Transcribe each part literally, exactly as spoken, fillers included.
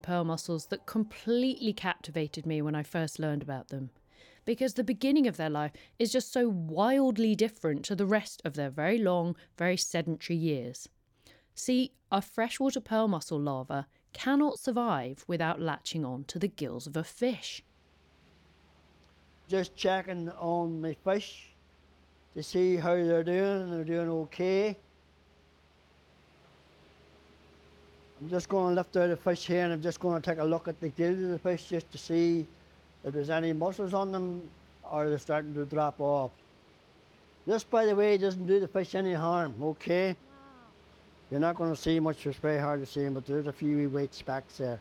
pearl mussels that completely captivated me when I first learned about them, because the beginning of their life is just so wildly different to the rest of their very long, very sedentary years. See, a freshwater pearl mussel larva cannot survive without latching on to the gills of a fish. Just checking on my fish to see how they're doing. They're doing okay. I'm just going to lift out the fish here and I'm just going to take a look at the gills of the fish just to see if there's any mussels on them or they're starting to drop off. This, by the way, doesn't do the fish any harm, okay? Wow. You're not going to see much, it's very hard to see, but there's a few wee white specks there.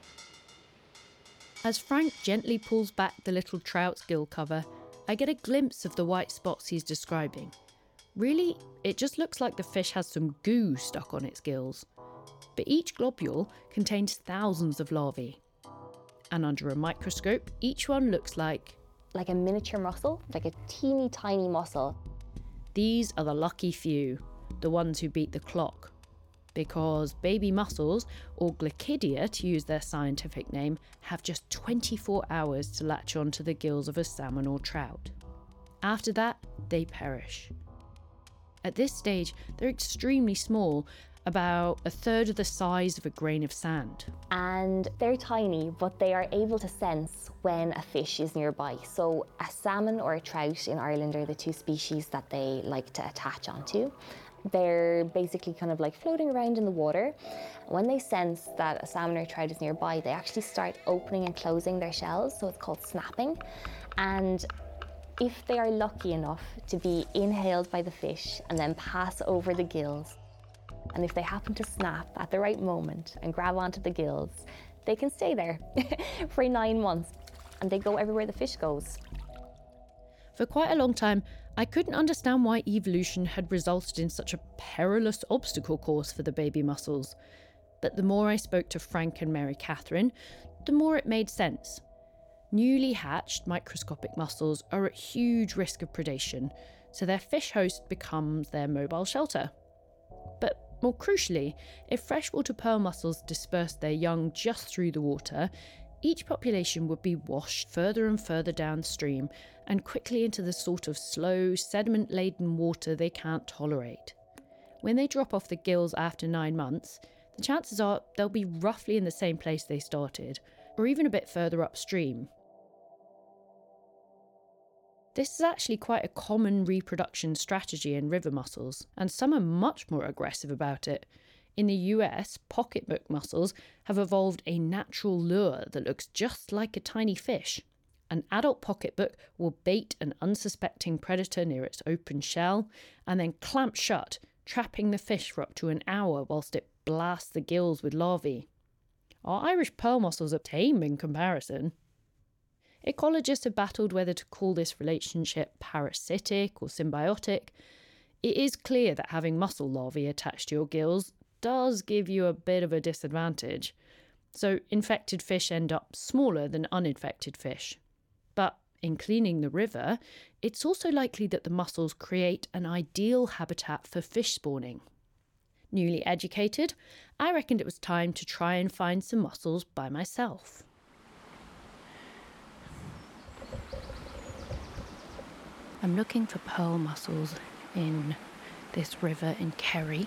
As Frank gently pulls back the little trout's gill cover, I get a glimpse of the white spots he's describing. Really, it just looks like the fish has some goo stuck on its gills. But each globule contains thousands of larvae. And under a microscope, each one looks like... like a miniature mussel, like a teeny tiny mussel. These are the lucky few, the ones who beat the clock. Because baby mussels, or Glaucidia to use their scientific name, have just twenty-four hours to latch onto the gills of a salmon or trout. After that, they perish. At this stage, they're extremely small, about a third of the size of a grain of sand. And they're tiny, but they are able to sense when a fish is nearby. So a salmon or a trout in Ireland are the two species that they like to attach onto. They're basically kind of like floating around in the water. When they sense that a salmon or a trout is nearby, they actually start opening and closing their shells, so it's called snapping. And if they are lucky enough to be inhaled by the fish and then pass over the gills, and if they happen to snap at the right moment and grab onto the gills, they can stay there for nine months and they go everywhere the fish goes. For quite a long time, I couldn't understand why evolution had resulted in such a perilous obstacle course for the baby mussels. But the more I spoke to Frank and Mary Catherine, the more it made sense. Newly hatched microscopic mussels are at huge risk of predation, so their fish host becomes their mobile shelter. But more crucially, if freshwater pearl mussels dispersed their young just through the water, each population would be washed further and further downstream and quickly into the sort of slow, sediment-laden water they can't tolerate. When they drop off the gills after nine months, the chances are they'll be roughly in the same place they started, or even a bit further upstream. This is actually quite a common reproduction strategy in river mussels, and some are much more aggressive about it. In the U S, pocketbook mussels have evolved a natural lure that looks just like a tiny fish. An adult pocketbook will bait an unsuspecting predator near its open shell and then clamp shut, trapping the fish for up to an hour whilst it blasts the gills with larvae. Our Irish pearl mussels are tame in comparison. Ecologists have battled whether to call this relationship parasitic or symbiotic. It is clear that having mussel larvae attached to your gills does give you a bit of a disadvantage. So infected fish end up smaller than uninfected fish. But in cleaning the river, it's also likely that the mussels create an ideal habitat for fish spawning. Newly educated, I reckoned it was time to try and find some mussels by myself. I'm looking for pearl mussels in this river in Kerry.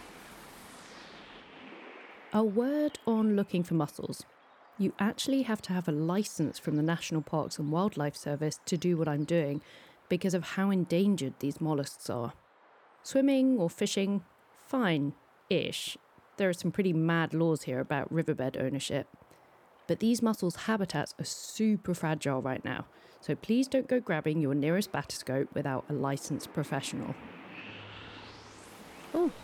A word on looking for mussels. You actually have to have a licence from the National Parks and Wildlife Service to do what I'm doing because of how endangered these molluscs are. Swimming or fishing, fine-ish. There are some pretty mad laws here about riverbed ownership. But these mussels' habitats are super fragile right now, so please don't go grabbing your nearest bathyscope without a licensed professional. Oh.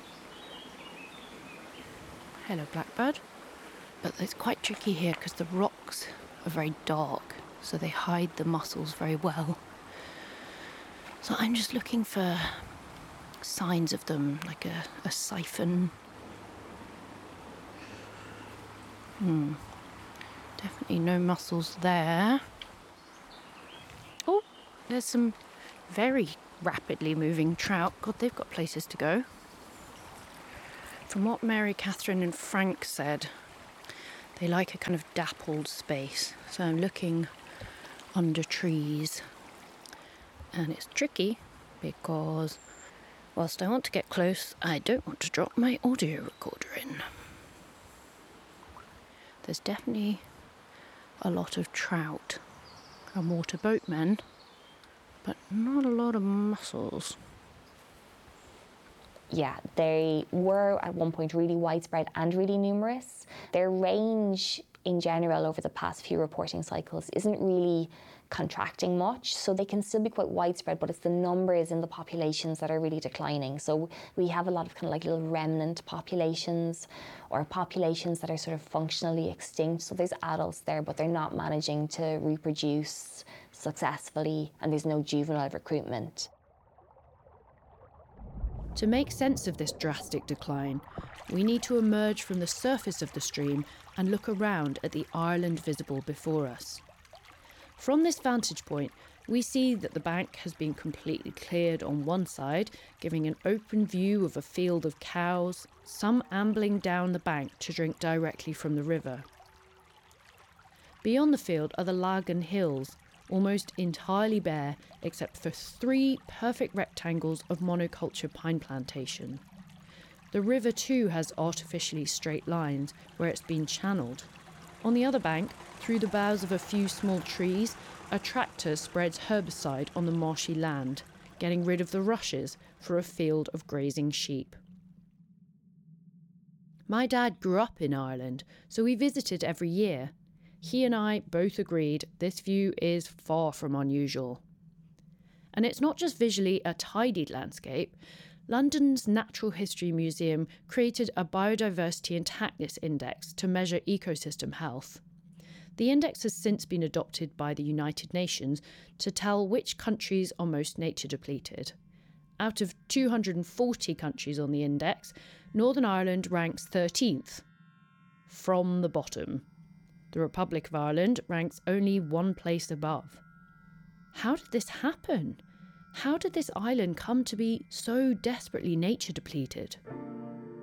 Hello, blackbird. But it's quite tricky here because the rocks are very dark, so they hide the mussels very well. So I'm just looking for signs of them, like a, a siphon. Hmm. Definitely no mussels there. Oh, there's some very rapidly moving trout. God, they've got places to go. From what Mary Catherine and Frank said, They like a kind of dappled space. So I'm looking under trees. And it's tricky because whilst I want to get close, I don't want to drop my audio recorder in. There's definitely a lot of trout and water boatmen, but not a lot of mussels. Yeah, they were at one point really widespread and really numerous. Their range in general over the past few reporting cycles isn't really contracting much, so they can still be quite widespread, but it's the numbers in the populations that are really declining. So we have a lot of kind of like little remnant populations or populations that are sort of functionally extinct. So there's adults there, but they're not managing to reproduce successfully, and there's no juvenile recruitment. To make sense of this drastic decline, we need to emerge from the surface of the stream and look around at the Ireland visible before us. From this vantage point, we see that the bank has been completely cleared on one side, giving an open view of a field of cows, some ambling down the bank to drink directly from the river. Beyond the field are the Lagan Hills, almost entirely bare except for three perfect rectangles of monoculture pine plantation. The river too has artificially straight lines where it's been channelled. On the other bank, through the boughs of a few small trees, a tractor spreads herbicide on the marshy land, getting rid of the rushes for a field of grazing sheep. My dad grew up in Ireland, so we visited every year. He and I both agreed this view is far from unusual. And it's not just visually a tidied landscape. London's Natural History Museum created a Biodiversity Intactness Index to measure ecosystem health. The index has since been adopted by the United Nations to tell which countries are most nature depleted. Out of two hundred forty countries on the index, Northern Ireland ranks thirteenth, from the bottom. The Republic of Ireland ranks only one place above. How did this happen? How did this island come to be so desperately nature depleted?